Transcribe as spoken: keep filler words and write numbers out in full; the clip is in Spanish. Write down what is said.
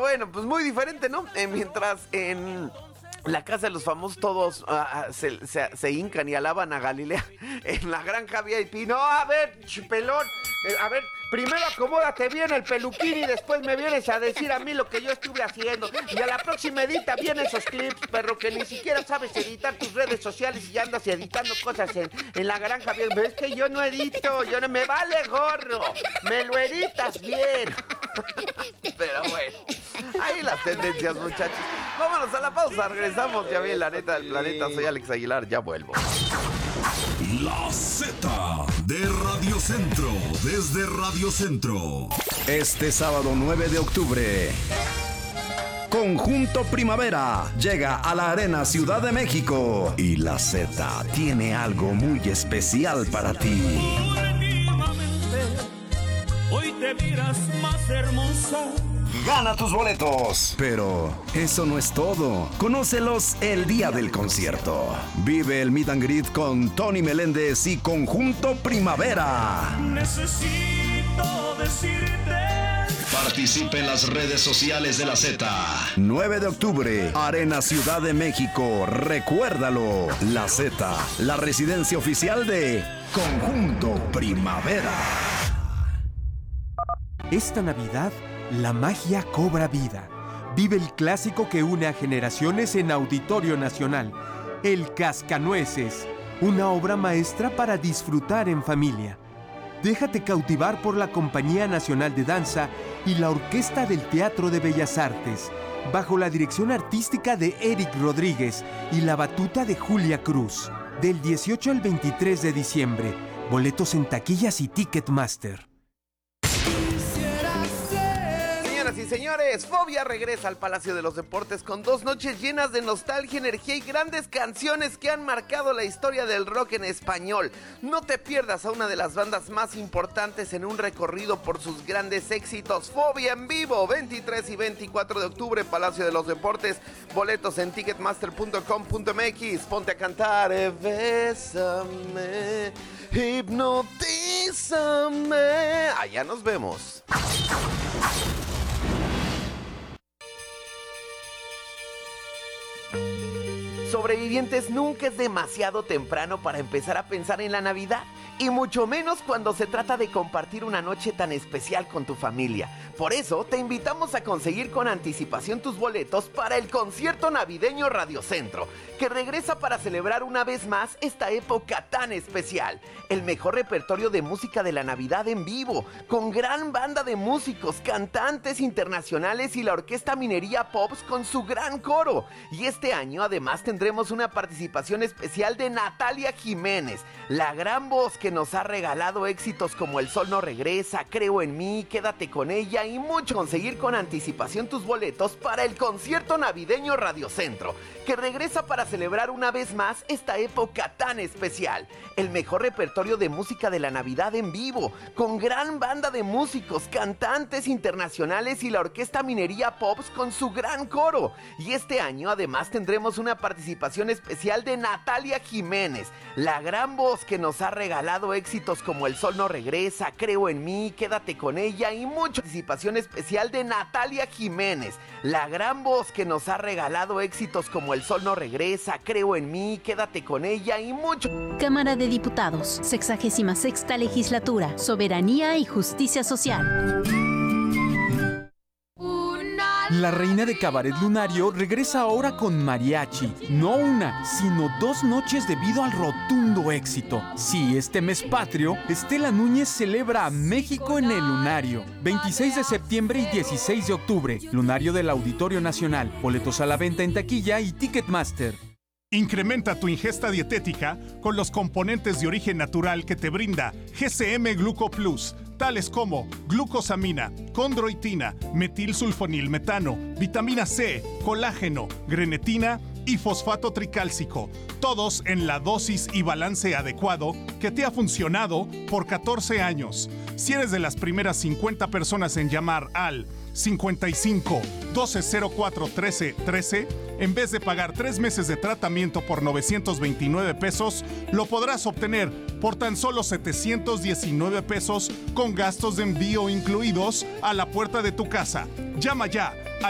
bueno, pues muy diferente, ¿no? Eh, mientras en la casa de los famosos todos uh, se, se, se hincan y alaban a Galilea, en la granja V I P, no, a ver, pelón, eh, a ver, primero acomódate bien el peluquín y después me vienes a decir a mí lo que yo estuve haciendo. Y a la próxima edita bien esos clips, perro, que ni siquiera sabes editar tus redes sociales y ya andas editando cosas en, en la granja bien. Es que yo no edito, yo no me vale gorro, me lo editas bien. Pero bueno, ahí las tendencias, muchachos. Vámonos a la pausa, regresamos. Ya bien, la neta del planeta, soy Alex Aguilar, ya vuelvo. La Z de Radio Centro, desde Radio Centro. Este sábado nueve de octubre, Conjunto Primavera llega a la Arena Ciudad de México y la Z tiene algo muy especial para ti. Hoy te miras más hermosa. Gana tus boletos. Pero eso no es todo. Conócelos el día del concierto. Vive el meet and greet con Tony Meléndez y Conjunto Primavera. Necesito decirte. Participe en las redes sociales de la Z. nueve de octubre, Arena Ciudad de México. Recuérdalo. La Z, la residencia oficial de Conjunto Primavera. Esta Navidad, la magia cobra vida. Vive el clásico que une a generaciones en Auditorio Nacional, El Cascanueces, una obra maestra para disfrutar en familia. Déjate cautivar por la Compañía Nacional de Danza y la Orquesta del Teatro de Bellas Artes, bajo la dirección artística de Eric Rodríguez y la batuta de Julia Cruz. Del dieciocho al veintitrés de diciembre, boletos en taquillas y Ticketmaster. Señoras y señores, Fobia regresa al Palacio de los Deportes con dos noches llenas de nostalgia, energía y grandes canciones que han marcado la historia del rock en español. No te pierdas a una de las bandas más importantes en un recorrido por sus grandes éxitos. Fobia en vivo, veintitrés y veinticuatro de octubre, Palacio de los Deportes. Boletos en ticketmaster punto com punto m x. Ponte a cantar, eh, bésame, hipnotízame. Allá nos vemos. Sobrevivientes, nunca es demasiado temprano para empezar a pensar en la Navidad, y mucho menos cuando se trata de compartir una noche tan especial con tu familia. Por eso te invitamos a conseguir con anticipación tus boletos para el concierto navideño Radio Centro, que regresa para celebrar una vez más esta época tan especial. El mejor repertorio de música de la Navidad en vivo, con gran banda de músicos, cantantes internacionales y la Orquesta Minería Pops con su gran coro. Y este año además tendremos una participación especial de Natalia Jiménez, la gran voz que nos ha regalado éxitos como El Sol No Regresa, Creo en Mí, Quédate con Ella y mucho. Conseguir con anticipación tus boletos para el concierto navideño Radio Centro, que regresa para celebrar una vez más esta época tan especial. El mejor repertorio de música de la Navidad en vivo, con gran banda de músicos, cantantes internacionales y la Orquesta Minería Pops con su gran coro. Y este año además tendremos una participación especial de Natalia Jiménez, la gran voz que nos ha regalado éxitos como El Sol No Regresa, Creo en Mí, Quédate con Ella y mucho. Participación especial de Natalia Jiménez, la gran voz que nos ha regalado éxitos como El Sol No Regresa, Creo en Mí, Quédate con Ella y mucho. Cámara de Diputados, sexagésima sexta Legislatura, Soberanía y Justicia Social. La reina de Cabaret Lunario regresa ahora con mariachi. No una, sino dos noches debido al rotundo éxito. Sí, este mes patrio, Estela Núñez celebra a México en el Lunario. veintiséis de septiembre y dieciséis de octubre, Lunario del Auditorio Nacional. Boletos a la venta en taquilla y Ticketmaster. Incrementa tu ingesta dietética con los componentes de origen natural que te brinda G C M Gluco Plus, tales como glucosamina, condroitina, metilsulfonilmetano, vitamina C, colágeno, grenetina y fosfato tricálcico, todos en la dosis y balance adecuado que te ha funcionado por catorce años. Si eres de las primeras cincuenta personas en llamar al cincuenta y cinco, doce cero cuatro, trece, trece, en vez de pagar tres meses de tratamiento por novecientos veintinueve pesos, lo podrás obtener por tan solo setecientos diecinueve pesos con gastos de envío incluidos a la puerta de tu casa. Llama ya